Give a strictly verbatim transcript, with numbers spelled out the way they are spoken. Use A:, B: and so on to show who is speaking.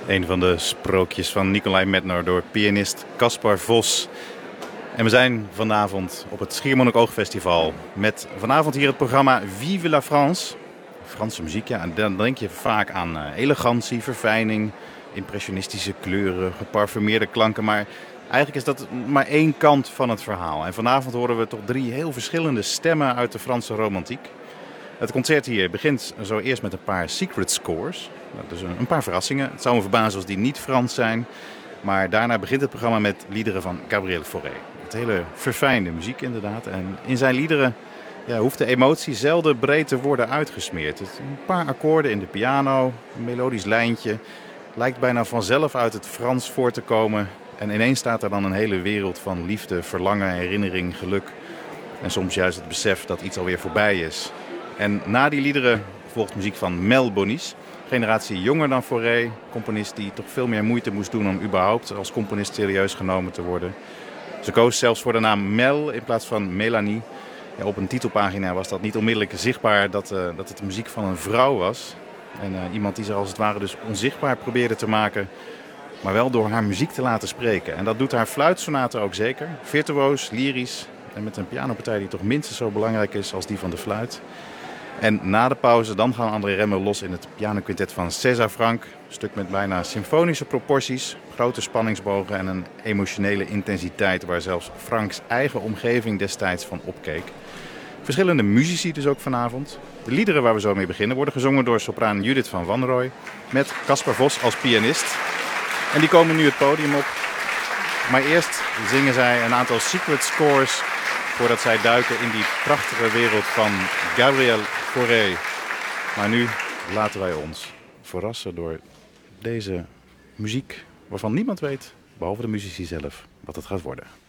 A: Een van de sprookjes van Nicolai Medtner door pianist Caspar Vos. En we zijn vanavond op het Schiermonnikoog-festival met vanavond hier het programma Vive la France. Franse muziek, ja. En dan denk je vaak aan elegantie, verfijning, impressionistische kleuren, geparfumeerde klanken. Maar eigenlijk is dat maar één kant van het verhaal. En vanavond horen we toch drie heel verschillende stemmen uit de Franse romantiek. Het concert hier begint zo eerst met een paar secret scores. Dus een paar verrassingen. Het zou me verbazen als die niet Frans zijn. Maar daarna begint het programma met liederen van Gabriel Fauré. Het hele verfijnde muziek inderdaad. En in zijn liederen ja, hoeft de emotie zelden breed te worden uitgesmeerd. Het, een paar akkoorden in de piano, een melodisch lijntje. Lijkt bijna vanzelf uit het Frans voor te komen. En ineens staat er dan een hele wereld van liefde, verlangen, herinnering, geluk. En soms juist het besef dat iets alweer voorbij is. En na die liederen volgt muziek van Mel Bonis. Generatie jonger dan Fauré. Componist die toch veel meer moeite moest doen om überhaupt als componist serieus genomen te worden. Ze koos zelfs voor de naam Mel in plaats van Melanie. Ja, op een titelpagina was dat niet onmiddellijk zichtbaar dat, uh, dat het de muziek van een vrouw was. En uh, iemand die zich als het ware dus onzichtbaar probeerde te maken, maar wel door haar muziek te laten spreken. En dat doet haar fluitsonate ook zeker. Virtuoos, lyrisch en met een pianopartij die toch minstens zo belangrijk is als die van de fluit. En na de pauze dan gaan André Remmel los in het pianoquintet van César Franck. Een stuk met bijna symfonische proporties, grote spanningsbogen en een emotionele intensiteit waar zelfs Franks eigen omgeving destijds van opkeek. Verschillende muzici dus ook vanavond. De liederen waar we zo mee beginnen worden gezongen door sopraan Judith van Wanrooy met Caspar Vos als pianist. En die komen nu het podium op. Maar eerst zingen zij een aantal secret scores voordat zij duiken in die prachtige wereld van Gabriel Fauré. Maar nu laten wij ons verrassen door deze muziek waarvan niemand weet, behalve de muzici zelf, wat het gaat worden.